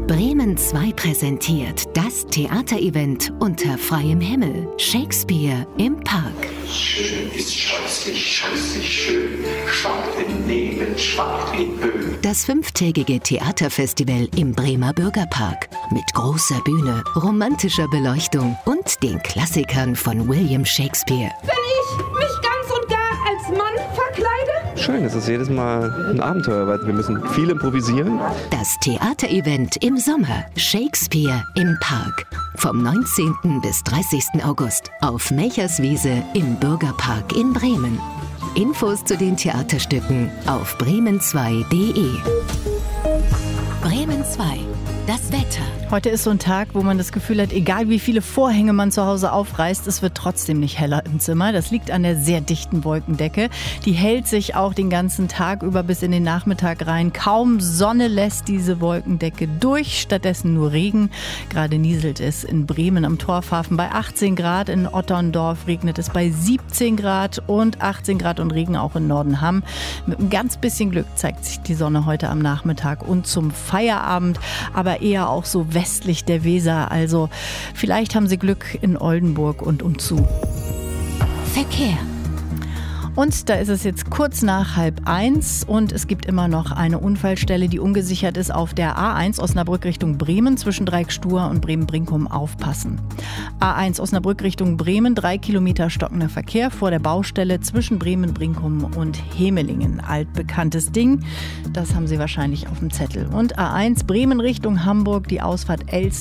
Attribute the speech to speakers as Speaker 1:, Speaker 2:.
Speaker 1: Bremen 2 präsentiert das Theaterevent unter freiem Himmel. Shakespeare im Park.
Speaker 2: Schön ist scheußlich schön. Schwankt im Nebel, schwankt in Höhen.
Speaker 1: Das 5-tägige Theaterfestival im Bremer Bürgerpark. Mit großer Bühne, romantischer Beleuchtung und den Klassikern von William Shakespeare.
Speaker 3: Wenn ich mich ganz und gar als Mann verkleide?
Speaker 4: Schön, es ist jedes Mal ein Abenteuer, weil wir müssen viel improvisieren.
Speaker 1: Das Theaterevent im Sommer. Shakespeare im Park. Vom 19. bis 30. August auf Melcherswiese im Bürgerpark in Bremen. Infos zu den Theaterstücken auf bremen2.de. Bremen 2. Das Wetter.
Speaker 5: Heute ist so ein Tag, wo man das Gefühl hat, egal wie viele Vorhänge man zu Hause aufreißt, es wird trotzdem nicht heller im Zimmer. Das liegt an der sehr dichten Wolkendecke. Die hält sich auch den ganzen Tag über bis in den Nachmittag rein. Kaum Sonne lässt diese Wolkendecke durch, stattdessen nur Regen. Gerade nieselt es in Bremen am Torfhafen bei 18 Grad. In Otterndorf regnet es bei 17 Grad und 18 Grad und Regen auch in Nordenham. Mit ein ganz bisschen Glück zeigt sich die Sonne heute am Nachmittag und zum Feierabend, aber eher auch so westlich der Weser. Also vielleicht haben Sie Glück in Oldenburg und umzu.
Speaker 1: Verkehr.
Speaker 5: Und da ist es jetzt kurz nach 12:30 und es gibt immer noch eine Unfallstelle, die ungesichert ist auf der A1 Osnabrück Richtung Bremen zwischen Dreieckstur und Bremen-Brinkum. Aufpassen. A1 Osnabrück Richtung Bremen, 3 Kilometer stockender Verkehr vor der Baustelle zwischen Bremen-Brinkum und Hemelingen. Altbekanntes Ding, das haben Sie wahrscheinlich auf dem Zettel. Und A1 Bremen Richtung Hamburg, die Ausfahrt Elst